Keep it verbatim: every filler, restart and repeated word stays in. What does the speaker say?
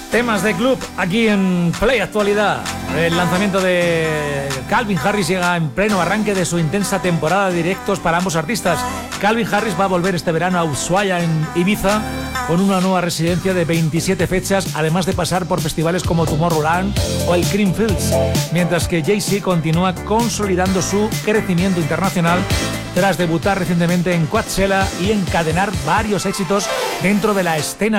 Temas de club aquí en Play Actualidad. El lanzamiento de Calvin Harris llega en pleno arranque de su intensa temporada de directos para ambos artistas. Calvin Harris va a volver este verano a Ushuaia, en Ibiza, con una nueva residencia de veintisiete fechas, además de pasar por festivales como Tomorrowland o el Creamfields, mientras que Jay-Z continúa consolidando su crecimiento internacional tras debutar recientemente en Coachella y encadenar varios éxitos dentro de la escena